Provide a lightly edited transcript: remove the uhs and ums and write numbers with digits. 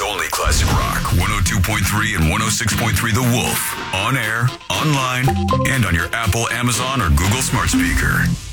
only classic rock. 102.3 and 106.3 The Wolf. On air, online, and on your Apple, Amazon, or Google smart speaker.